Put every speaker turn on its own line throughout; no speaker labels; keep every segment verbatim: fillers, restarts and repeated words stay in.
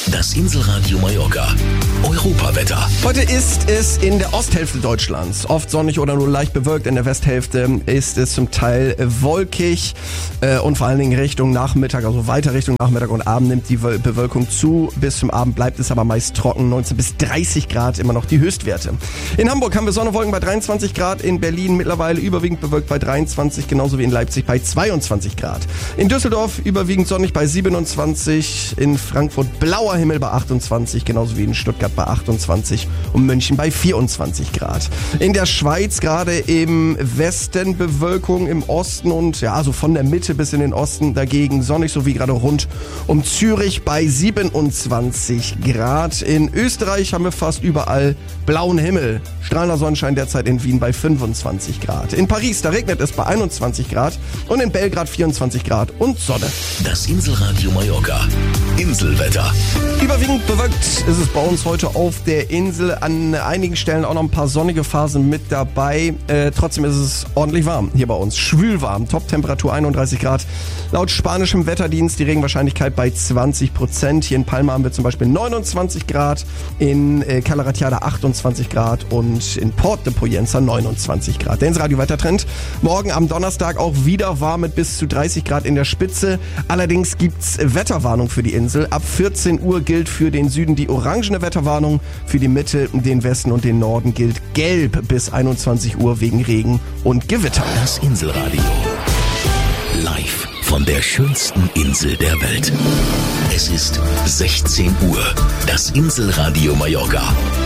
Das Inselradio Mallorca. Europawetter.
Heute ist es in der Osthälfte Deutschlands oft sonnig oder nur leicht bewölkt. In der Westhälfte ist es zum Teil wolkig äh, und vor allen Dingen Richtung Nachmittag, also weiter Richtung Nachmittag und Abend nimmt die Bewölkung zu. Bis zum Abend bleibt es aber meist trocken, neunzehn bis dreißig Grad immer noch die Höchstwerte. In Hamburg haben wir Sonne, Wolken bei dreiundzwanzig Grad, in Berlin mittlerweile überwiegend bewölkt bei dreiundzwanzig, genauso wie in Leipzig bei zweiundzwanzig Grad. In Düsseldorf überwiegend sonnig bei siebenundzwanzig, in Frankfurt blauer Himmel bei achtundzwanzig, genauso wie in Stuttgart bei achtundzwanzig und München bei vierundzwanzig Grad. In der Schweiz gerade im Westen Bewölkung, im Osten und ja, also von der Mitte bis in den Osten dagegen sonnig, so wie gerade rund um Zürich bei siebenundzwanzig Grad. In Österreich haben wir fast überall blauen Himmel. Strahlender Sonnenschein derzeit in Wien bei fünfundzwanzig Grad. In Paris, da regnet es bei einundzwanzig Grad und in Belgrad vierundzwanzig Grad und Sonne.
Das Inselradio Mallorca. Inselwetter.
Überwiegend bewölkt ist es bei uns heute auf der Insel. An einigen Stellen auch noch ein paar sonnige Phasen mit dabei. Äh, trotzdem ist es ordentlich warm hier bei uns. Schwül warm. Toptemperatur einunddreißig Grad. Laut spanischem Wetterdienst die Regenwahrscheinlichkeit bei zwanzig Prozent. Hier in Palma haben wir zum Beispiel neunundzwanzig Grad. In äh, Cala Ratjada achtundzwanzig Grad und in Port de Poyenza neunundzwanzig Grad. Der Inselradio-Wettertrend. Morgen am Donnerstag auch wieder warm mit bis zu dreißig Grad in der Spitze. Allerdings gibt's Wetterwarnung für die Insel. Ab vierzehn Uhr gilt für den Süden die orangene Wetterwarnung. Für die Mitte, den Westen und den Norden gilt gelb bis einundzwanzig Uhr wegen Regen und Gewitter.
Das Inselradio. Live von der schönsten Insel der Welt. Es ist sechzehn Uhr. Das Inselradio Mallorca.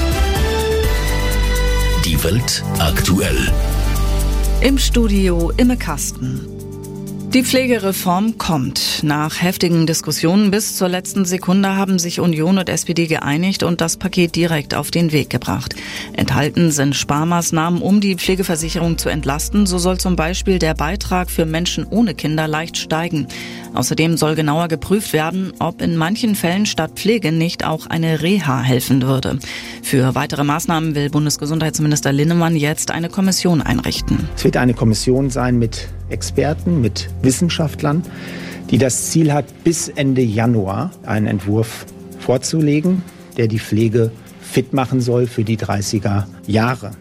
Die Welt aktuell.
Im Studio Imme Kasten. Die Pflegereform kommt. Nach heftigen Diskussionen bis zur letzten Sekunde haben sich Union und S P D geeinigt und das Paket direkt auf den Weg gebracht. Enthalten sind Sparmaßnahmen, um die Pflegeversicherung zu entlasten. So soll zum Beispiel der Beitrag für Menschen ohne Kinder leicht steigen. Außerdem soll genauer geprüft werden, ob in manchen Fällen statt Pflege nicht auch eine Reha helfen würde. Für weitere Maßnahmen will Bundesgesundheitsminister Linnemann jetzt eine Kommission einrichten.
Es wird eine Kommission sein mit Experten, mit Wissenschaftlern, die das Ziel hat, bis Ende Januar einen Entwurf vorzulegen, der die Pflege fit machen soll für die dreißiger Jahre.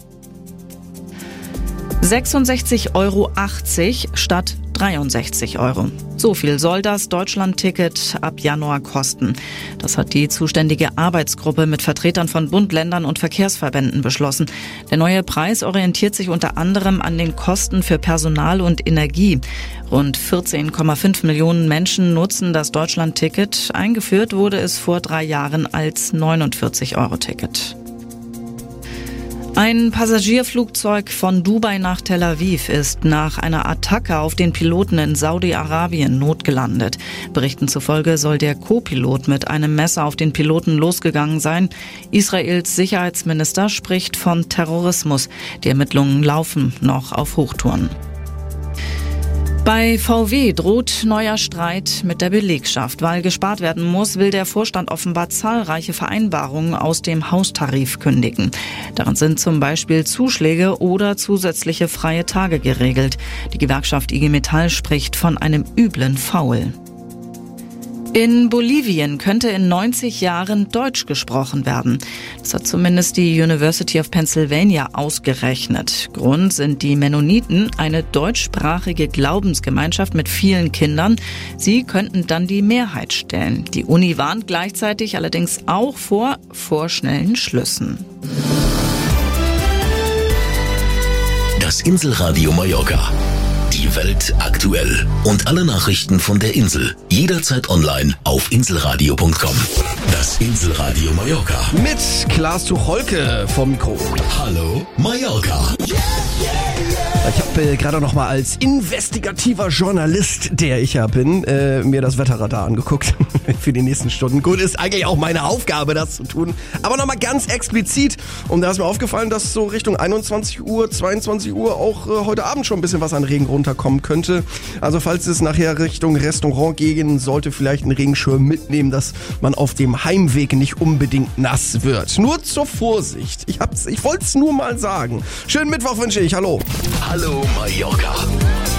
sechsundsechzig Euro achtzig statt dreiundsechzig Euro. So viel soll das Deutschland-Ticket ab Januar kosten. Das hat die zuständige Arbeitsgruppe mit Vertretern von Bund, Ländern und Verkehrsverbänden beschlossen. Der neue Preis orientiert sich unter anderem an den Kosten für Personal und Energie. Rund vierzehn Komma fünf Millionen Menschen nutzen das Deutschland-Ticket. Eingeführt wurde es vor drei Jahren als neunundvierzig Euro Ticket. Ein Passagierflugzeug von Dubai nach Tel Aviv ist nach einer Attacke auf den Piloten in Saudi-Arabien notgelandet. Berichten zufolge soll der Co-Pilot mit einem Messer auf den Piloten losgegangen sein. Israels Sicherheitsminister spricht von Terrorismus. Die Ermittlungen laufen noch auf Hochtouren. Bei V W droht neuer Streit mit der Belegschaft. Weil gespart werden muss, will der Vorstand offenbar zahlreiche Vereinbarungen aus dem Haustarif kündigen. Darin sind zum Beispiel Zuschläge oder zusätzliche freie Tage geregelt. Die Gewerkschaft I G Metall spricht von einem üblen Faul. In Bolivien könnte in neunzig Jahren Deutsch gesprochen werden. Das hat zumindest die University of Pennsylvania ausgerechnet. Grund sind die Mennoniten, eine deutschsprachige Glaubensgemeinschaft mit vielen Kindern. Sie könnten dann die Mehrheit stellen. Die Uni warnt gleichzeitig allerdings auch vor vorschnellen Schlüssen.
Das Inselradio Mallorca. Die Welt aktuell. Und alle Nachrichten von der Insel. Jederzeit online auf inselradio punkt com. Das Inselradio Mallorca.
Mit Klaas Tucholke vom Mikro.
Hallo Mallorca.
Ich habe äh, gerade noch mal als investigativer Journalist, der ich ja bin, äh, mir das Wetterradar angeguckt für die nächsten Stunden. Gut, ist eigentlich auch meine Aufgabe, das zu tun. Aber noch mal ganz explizit. Und da ist mir aufgefallen, dass so Richtung einundzwanzig Uhr, zweiundzwanzig Uhr auch äh, heute Abend schon ein bisschen was an Regen runterkommen könnte. Also falls es nachher Richtung Restaurant gehen sollte, vielleicht einen Regenschirm mitnehmen, dass man auf dem Heimweg nicht unbedingt nass wird. Nur zur Vorsicht. Ich, hab's, ich wollte es nur mal sagen. Schönen Mittwoch wünsche ich. Hallo.
Hallo Mallorca.